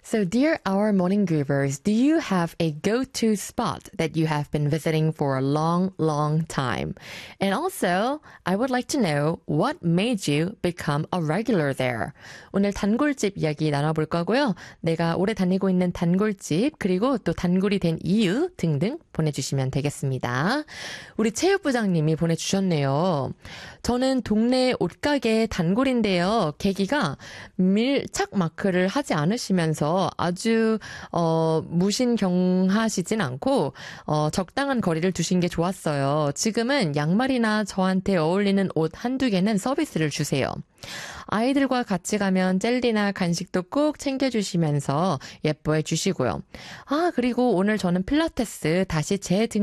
So, dear our morning groovers, do you have a go-to spot that you have been visiting for a long, long time? And also, I would like to know what made you become a regular there. 오늘 단골집 이야기 나눠볼 거고요. 내가 오래 다니고 있는 단골집, 그리고 또 단골이 된 이유 등등 보내주시면 되겠습니다. 우리 체육부장님이 보내주셨네요. 저는 동네 옷가게 단골인데요. 계기가 밀착 마크를 하지 않으시면서 아주 무신경하시진 않고 적당한 거리를 두신 게 좋았어요. 지금은 양말이나 저한테 어울리는 옷 한두 개는 서비스를 주세요. 아이들과 같이 가면 젤리나 간식도 꼭 챙겨주시면서 예뻐해 주시고요. 그리고 오늘 저는 필라테스 다시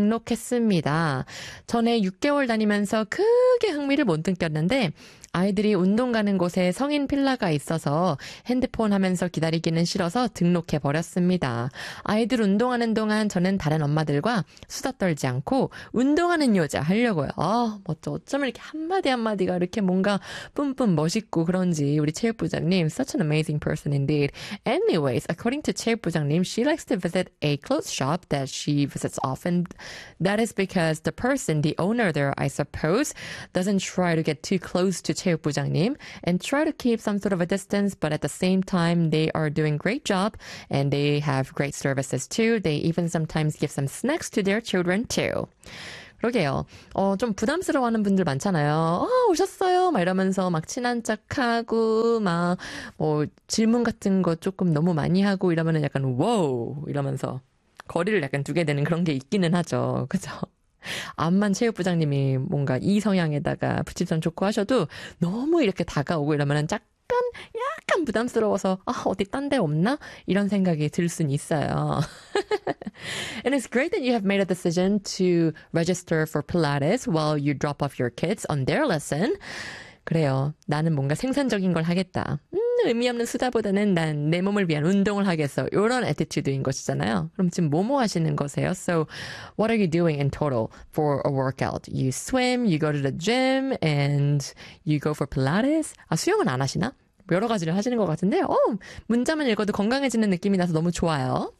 재등록했습니다. 전에 6개월 다니면서 크게 흥미를 못 느꼈는데 아이들이 운동 가는 곳에 성인 필라가 있어서 핸드폰 하면서 기다리기는 싫어서 등록해버렸습니다. 아이들 운동하는 동안 저는 다른 엄마들과 수다 떨지 않고 운동하는 여자 하려고요. 멋져. 어쩜 이렇게 한마디 한마디가 이렇게 뭔가 뿜뿜 멋있고 그런지 우리 체육부장님 such an amazing person indeed. Anyways, according to 체육부장님, she likes to visit a clothes shop that she visits often. That is because the person, the owner there, I suppose, doesn't try to get too close to 체육부장님 and try to keep some sort of a distance, but at the same time they are doing great job and they have great services too. They even sometimes give some snacks to their children too. 그러게요. 좀 부담스러워하는 분들 많잖아요. 오셨어요? 막 이러면서 막 친한 척하고 막 질문 같은 거 조금 너무 많이 하고 이러면은 약간 와우 이러면서 거리를 약간 두게 되는 그런 게 있기는 하죠. 그죠? 암만 체육부장님이 뭔가 이 성향에다가 부치전 좋고 하셔도 너무 이렇게 다가오고 이러면은 약간 부담스러워서 어디 딴 데 없나? 이런 생각이 들 수는 있어요. And it's great that you have made a decision to register for Pilates while you drop off your kids on their lesson. 그래요. 나는 뭔가 생산적인 걸 하겠다. 의미 없는 수다보다는 난 내 몸을 위한 운동을 하겠어. 이런 애티튜드인 것이잖아요. 그럼 지금 뭐뭐 하시는 거세요? So, what are you doing in total for a workout? You swim, you go to the gym, and you go for Pilates? 수영은 안 하시나? 여러 가지를 하시는 것 같은데, 문자만 읽어도 건강해지는 느낌이 나서 너무 좋아요.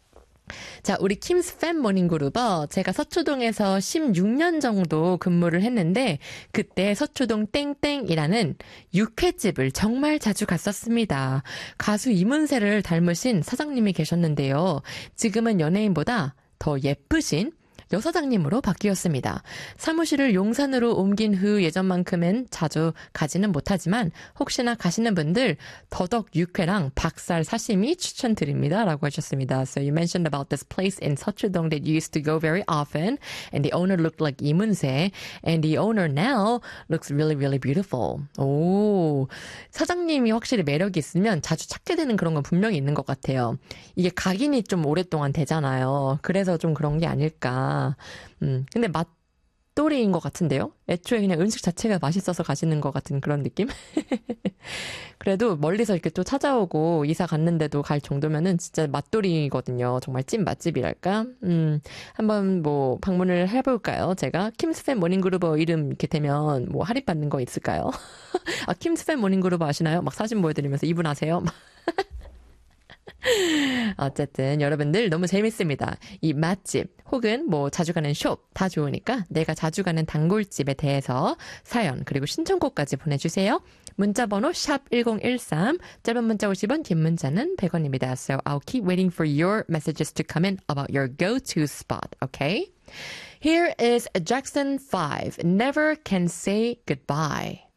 자, 우리 킴스 팬 모닝그룹어 제가 서초동에서 16년 정도 근무를 했는데 그때 서초동 땡땡이라는 육회집을 정말 자주 갔었습니다. 가수 이문세를 닮으신 사장님이 계셨는데요. 지금은 연예인보다 더 예쁘신 여사장님으로 바뀌었습니다. 사무실을 용산으로 옮긴 후 예전만큼은 자주 가지는 못하지만 혹시나 가시는 분들 더덕 육회랑 박살 사시미 추천드립니다. 라고 하셨습니다. So you mentioned about this place in Seocheodong that you used to go very often and the owner looked like 이문세 and the owner now looks really, really beautiful. 오, 사장님이 확실히 매력이 있으면 자주 찾게 되는 그런 건 분명히 있는 것 같아요. 이게 각인이 좀 오랫동안 되잖아요. 그래서 좀 그런 게 아닐까. 근데 맛돌이인 것 같은데요? 애초에 그냥 음식 자체가 맛있어서 가시는 것 같은 그런 느낌? 그래도 멀리서 이렇게 또 찾아오고 이사 갔는데도 갈 정도면은 진짜 맛돌이거든요. 정말 찐 맛집이랄까? 한번 방문을 해볼까요? 제가 킴스팬 모닝그룹 이름 이렇게 되면 할인 받는 거 있을까요? 킴스팬 모닝그룹 아시나요? 막 사진 보여드리면서 이분 아세요? 어쨌든 여러분들 너무 재밌습니다. 이 맛집 혹은 자주 가는 숍 다 좋으니까 내가 자주 가는 단골집에 대해서 사연 그리고 신청곡까지 보내주세요. 문자번호 샵 1013 짧은 문자 50원 긴 문자는 100원입니다. So I'll keep waiting for your messages to come in about your go-to spot, okay? Here is Jackson 5, Never Can Say Goodbye.